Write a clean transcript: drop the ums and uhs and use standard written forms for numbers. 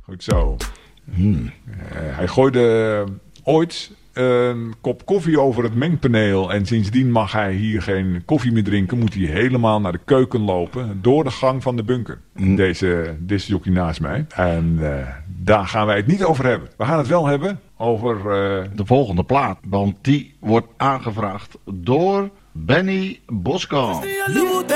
Goed zo. Hij gooide ooit een kop koffie over het mengpaneel. En sindsdien mag hij hier geen koffie meer drinken. Moet hij helemaal naar de keuken lopen. Door de gang van de bunker. Deze discjockey naast mij. En daar gaan wij het niet over hebben. We gaan het wel hebben over de volgende plaat. Want die wordt aangevraagd door Benny Boskamp.